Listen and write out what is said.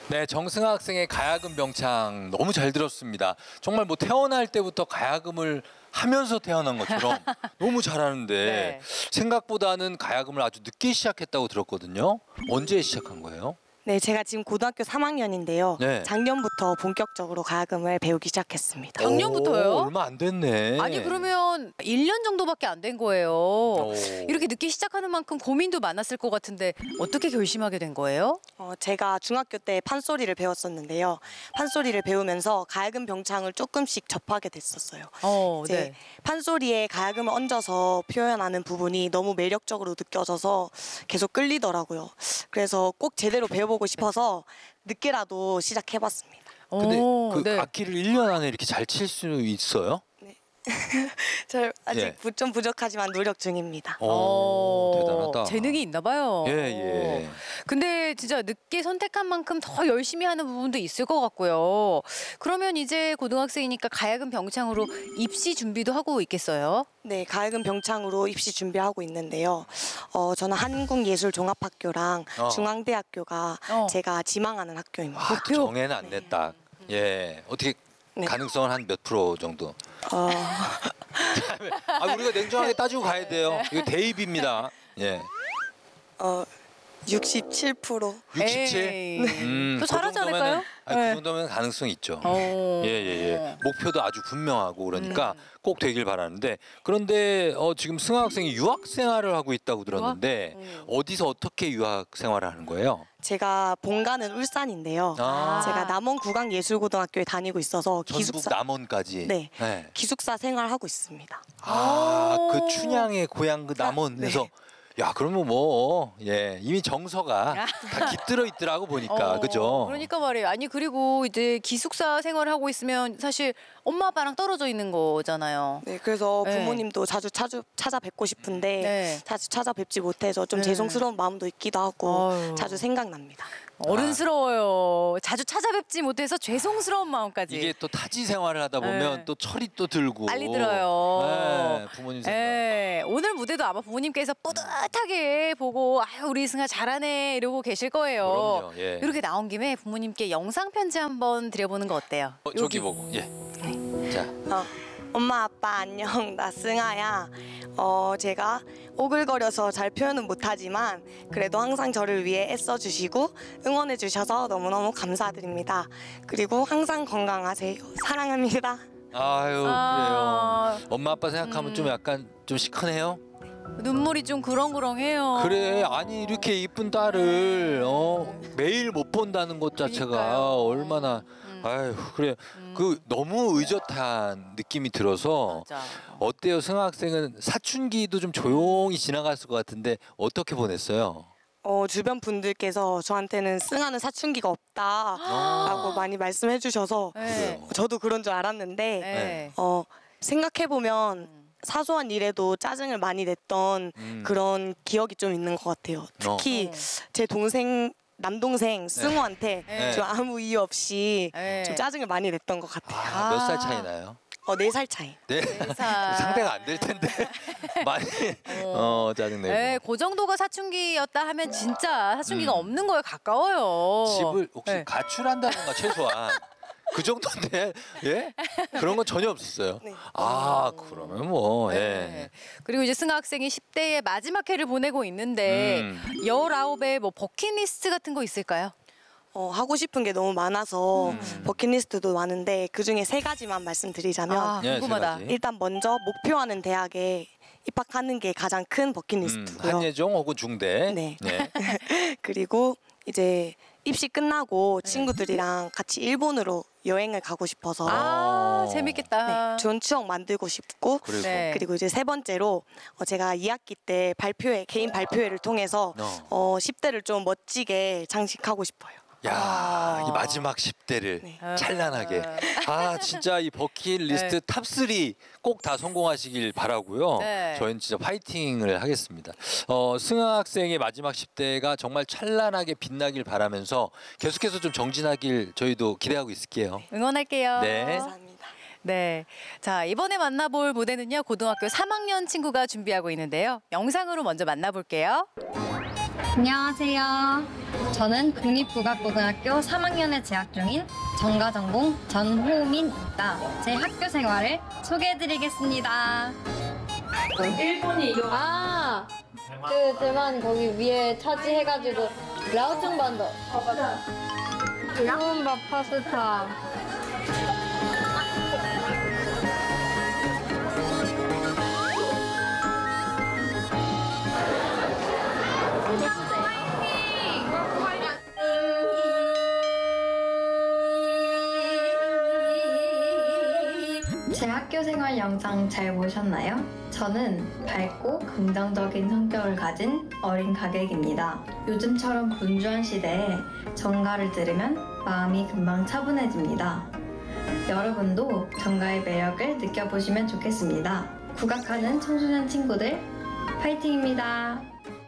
네, 정승아 학생의 가야금 병창 너무 잘 들었습니다. 정말 뭐 태어날 때부터 가야금을 하면서 태어난 것처럼 너무 잘하는데 네. 생각보다는 가야금을 아주 늦게 시작했다고 들었거든요. 언제 시작한 거예요? 네, 제가 지금 고등학교 3학년인데요. 네. 작년부터 본격적으로 가야금을 배우기 시작했습니다. 작년부터요? 오, 얼마 안 됐네. 아니 그러면 1년 정도밖에 안 된 거예요. 오. 이렇게 늦게 시작하는 만큼 고민도 많았을 것 같은데 어떻게 결심하게 된 거예요? 제가 중학교 때 판소리를 배웠었는데요. 판소리를 배우면서 가야금 병창을 조금씩 접하게 됐었어요. 이제 판소리에 가야금을 얹어서 표현하는 부분이 너무 매력적으로 느껴져서 계속 끌리더라고요. 그래서 꼭 제대로 배워보고 싶어서 늦게라도 시작해봤습니다. 근데 그 네. 악기를 1년 안에 이렇게 잘 칠 수 있어요? 저 아직 예. 좀 부족하지만 노력 중입니다. 오, 대단하다. 재능이 있나 봐요. 예, 예. 근데 진짜 늦게 선택한 만큼 더 열심히 하는 부분도 있을 것 같고요. 그러면 이제 고등학생이니까 가야금 병창으로 입시 준비도 하고 있겠어요? 네, 가야금 병창으로 입시 준비하고 있는데요. 저는 한국예술종합학교랑 중앙대학교가 제가 지망하는 학교입니다. 아, 정해는 안 냈다. 예, 어떻게 네. 가능성은 한 몇 프로 정도? 우리가 냉정하게 따지고 가야 돼요. 이거 대입입니다. 예, 67%. 67. 에이. 또 잘하지 않을까요? 그 정도면 가능성 있죠. 예. 목표도 아주 분명하고 그러니까 꼭 되길 바라는데 그런데 지금 승아 학생이 유학 생활을 하고 있다고 들었는데 어디서 어떻게 유학 생활을 하는 거예요? 제가 본가는 울산인데요. 제가 남원 국악예술고등학교에 다니고 있어서 전북 남원까지. 네, 네. 기숙사 생활하고 있습니다. 그 춘향의 고향 그 남원에서. 네. 야, 그러면 이미 정서가 다 깃들어 있더라고 보니까, 그죠? 그러니까 말이에요. 아니 그리고 이제 기숙사 생활을 하고 있으면 사실 엄마 아빠랑 떨어져 있는 거잖아요. 네, 그래서 네. 부모님도 자주 찾아뵙고 싶은데 네. 자주 찾아뵙지 못해서 좀 죄송스러운 마음도 있기도 하고 자주 생각납니다. 어른스러워요. 자주 찾아뵙지 못해서 죄송스러운 마음까지. 이게 또 타지 생활을 하다 보면 네. 또 철이 또 들고. 빨리 들어요. 네, 부모님 생각. 오늘 무대도 아마 부모님께서 뿌듯하게 보고 아유 우리 승아 잘하네 이러고 계실 거예요. 그럼요, 예. 이렇게 나온 김에 부모님께 영상 편지 한번 드려보는 거 어때요? 저기 보고, 예. 자. 엄마 아빠 안녕, 나 승아야. 제가 오글거려서 잘 표현은 못하지만 그래도 항상 저를 위해 애써주시고 응원해주셔서 너무너무 감사드립니다. 그리고 항상 건강하세요. 사랑합니다. 아유, 그래요. 엄마 아빠 생각하면 좀 약간 좀 시큰해요? 눈물이 좀 그렁그렁해요. 그래, 아니 이렇게 이쁜 딸을 매일 못 본다는 것 자체가 그러니까요. 얼마나 아유 그래 그 너무 의젓한 느낌이 들어서 맞아. 어때요? 승아 학생은 사춘기도 좀 조용히 지나갔을 것 같은데 어떻게 보냈어요? 주변 분들께서 저한테는 승아는 사춘기가 없다라고 많이 말씀해 주셔서 네. 저도 그런 줄 알았는데 네. 생각해보면 사소한 일에도 짜증을 많이 냈던 그런 기억이 좀 있는 것 같아요. 특히 제 남동생 승우한테 네. 좀 아무 이유 없이 네. 좀 짜증을 많이 냈던 것 같아요. 몇 살 차이 나요? 4살 차이. 네. 살. 상대가 안 될 텐데 많이 짜증내고 네, 그 정도가 사춘기였다 하면 진짜 사춘기가 없는 거에 가까워요. 집을 혹시 네. 가출한다던가 최소한 그 정도인데 예 그런 건 전혀 없었어요. 네. 그러면 네. 그리고 이제 승아 학생이 10대의 마지막 해를 보내고 있는데 19의 뭐 버킷리스트 같은 거 있을까요? 하고 싶은 게 너무 많아서 버킷리스트도 많은데 그중에 3가지만 말씀드리자면 예, 궁금하다. 세 가지. 일단 먼저 목표하는 대학에 입학하는 게 가장 큰 버킷리스트고요. 한예종 혹은 중대. 네. 그리고 이제 입시 끝나고 친구들이랑 같이 일본으로 여행을 가고 싶어서 재밌겠다. 네, 좋은 추억 만들고 싶고 그리고 네. 그리고 이제 3번째로 제가 2학기 때 개인 발표회를 통해서 10대를 좀 멋지게 장식하고 싶어요. 야, 이 마지막 10대를 네. 찬란하게. 진짜 이 버킷리스트 네. 탑3 꼭 다 성공하시길 바라고요. 네. 저희는 진짜 파이팅을 하겠습니다. 승아 학생의 마지막 10대가 정말 찬란하게 빛나길 바라면서 계속해서 좀 정진하길 저희도 기대하고 있을게요. 응원할게요. 네. 감사합니다. 네. 자, 이번에 만나볼 무대는요. 고등학교 3학년 친구가 준비하고 있는데요. 영상으로 먼저 만나볼게요. 안녕하세요. 저는 국립국악고등학교 3학년에 재학 중인 전가전공 전호민입니다. 제 학교 생활을 소개해드리겠습니다. 일본이 그 대만 거기 위에 차지해가지고 라오충 반도. 일본밥 파스타. 제 학교 생활 영상 잘 보셨나요? 저는 밝고 긍정적인 성격을 가진 어린 가객입니다. 요즘처럼 분주한 시대에 전가를 들으면 마음이 금방 차분해집니다. 여러분도 전가의 매력을 느껴보시면 좋겠습니다. 국악하는 청소년 친구들 파이팅입니다.